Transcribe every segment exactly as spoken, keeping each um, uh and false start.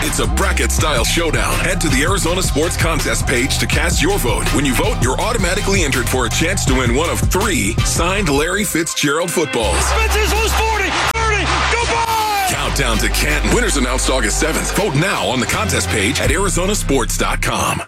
It's a bracket-style showdown. Head to the Arizona Sports Contest page to cast your vote. When you vote, you're automatically entered for a chance to win one of three signed Larry Fitzgerald footballs. Spencer's loose forty, thirty, goodbye! Countdown to Canton. Winners announced August seventh. Vote now on the contest page at arizona sports dot com.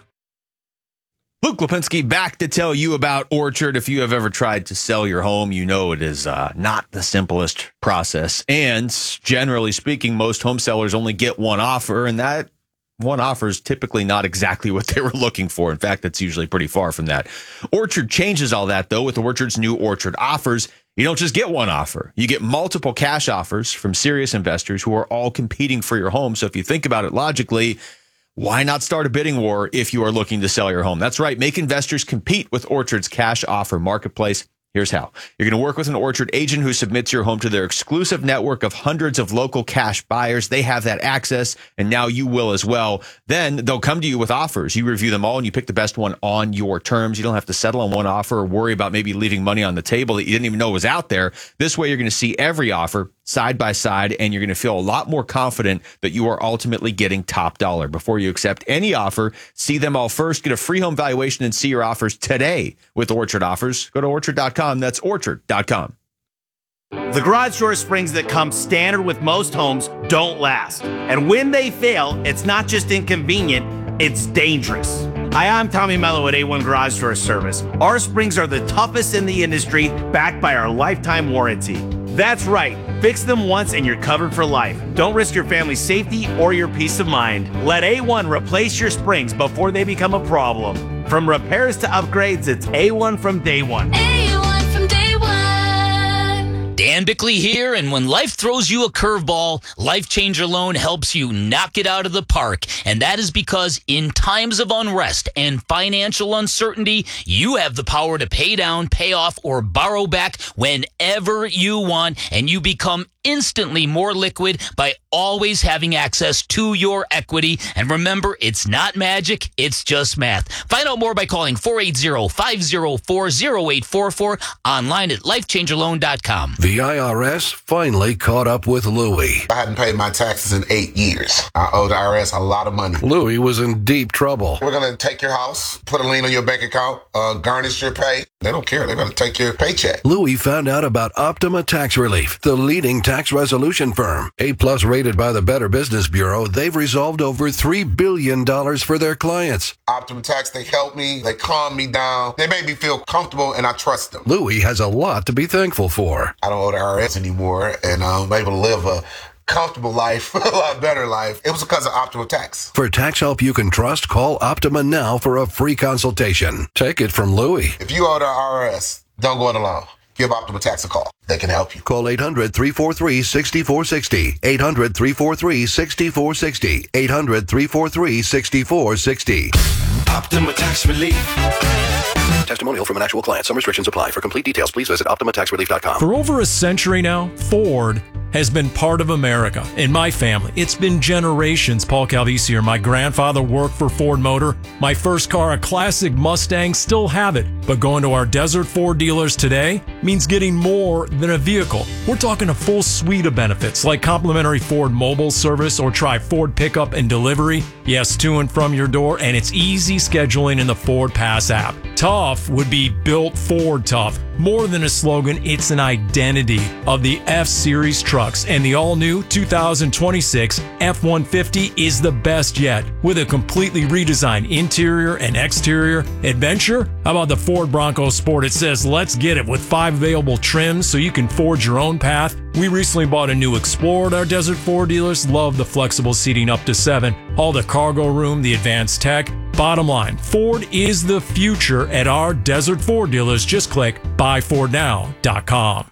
Luke Lipinski back to tell you about Orchard. If you have ever tried to sell your home, you know it is uh, not the simplest process. And generally speaking, most home sellers only get one offer, and that one offer is typically not exactly what they were looking for. In fact, it's usually pretty far from that. Orchard changes all that, though, with Orchard's new Orchard Offers. You don't just get one offer. You get multiple cash offers from serious investors who are all competing for your home. So if you think about it logically, why not start a bidding war if you are looking to sell your home? That's right. Make investors compete with Orchard's cash offer marketplace. Here's how. You're going to work with an Orchard agent who submits your home to their exclusive network of hundreds of local cash buyers. They have that access, and now you will as well. Then they'll come to you with offers. You review them all, and you pick the best one on your terms. You don't have to settle on one offer or worry about maybe leaving money on the table that you didn't even know was out there. This way, you're going to see every offer side by side, and you're going to feel a lot more confident that you are ultimately getting top dollar. Before you accept any offer, see them all first. Get a free home valuation and see your offers today with Orchard Offers. Go to orchard dot com. That's orchard dot com. The garage door springs that come standard with most homes don't last. And when they fail, it's not just inconvenient, it's dangerous. Hi, I'm Tommy Mello at A one Garage Door Service. Our springs are the toughest in the industry, backed by our lifetime warranty. That's right. Fix them once and you're covered for life. Don't risk your family's safety or your peace of mind. Let A one replace your springs before they become a problem. From repairs to upgrades, it's A one from day one. A one from day one. Dan Bickley here, and when life throws you a curveball, Life Changer Loan helps you knock it out of the park. And that is because in times of unrest and financial uncertainty, you have the power to pay down, pay off, or borrow back whenever you want, and you become instantly more liquid by always having access to your equity. And remember, it's not magic, it's just math. Find out more by calling four eight zero, five zero four, zero eight four four, online at life changer loan dot com. The I R S finally caught up with Louie. I hadn't paid my taxes in eight years. I owe the I R S a lot of money. Louie was in deep trouble. We're going to take your house, put a lien on your bank account, uh, garnish your pay. They don't care. They're going to take your paycheck. Louie found out about Optima Tax Relief, the leading tax resolution firm. A-plus rated by the Better Business Bureau, they've resolved over three billion dollars for their clients. Optima Tax, they help me. They calm me down. They make me feel comfortable, and I trust them. Louie has a lot to be thankful for. I don't owe the I R S anymore, and I'm able to live a comfortable life, a lot better life. It was because of Optima Tax. For tax help you can trust, call Optima now for a free consultation. Take it from Louie. If you owe the I R S, don't go it alone. Give Optima Tax a call. They can help you. Call eight hundred, three four three, six four six zero. eight hundred, three four three, six four six zero. eight hundred, three four three, six four six zero. Optima Tax Relief. Testimonial from an actual client. Some restrictions apply. For complete details, please visit optima tax relief dot com. For over a century now, Ford has been part of America. In my family, it's been generations. Paul Calvisi here. My grandfather worked for Ford Motor. My first car, a classic Mustang, still have it. But going to our Desert Ford dealers today means getting more than a vehicle. We're talking a full suite of benefits like complimentary Ford mobile service, or try Ford pickup and delivery. Yes, to and from your door, and it's easy scheduling in the Ford Pass app. Tough would be built Ford tough. More than a slogan, it's an identity of the F-Series trucks, and the all-new two thousand twenty-six F one fifty is the best yet, with a completely redesigned interior and exterior. Adventure? How about the Ford Bronco Sport? It says, let's get it, with five available trims so you can forge your own path. We recently bought a new Explorer at our Desert Ford dealers. Love the flexible seating up to seven. All the cargo room, the advanced tech. Bottom line, Ford is the future at our Desert Ford dealers. Just click buy ford now dot com.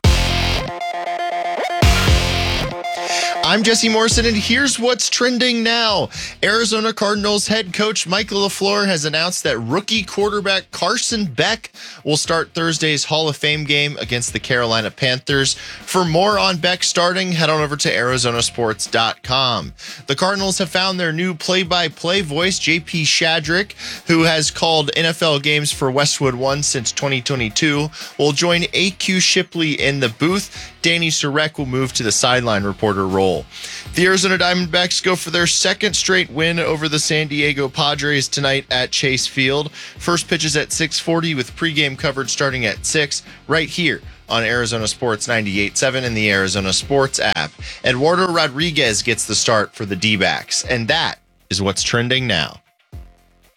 I'm Jesse Morrison, and here's what's trending now. Arizona Cardinals head coach Michael LaFleur has announced that rookie quarterback Carson Beck will start Thursday's Hall of Fame game against the Carolina Panthers. For more on Beck starting, head on over to arizona sports dot com. The Cardinals have found their new play-by-play voice, J P Shadrick, who has called N F L games for Westwood One since twenty twenty-two, will join A Q Shipley in the booth. Danny Surek will move to the sideline reporter role. The Arizona Diamondbacks go for their second straight win over the San Diego Padres tonight at Chase Field. First pitch is at six forty with pregame coverage starting at six right here on Arizona Sports ninety-eight point seven and the Arizona Sports app. Eduardo Rodriguez gets the start for the D-backs, and that is what's trending now.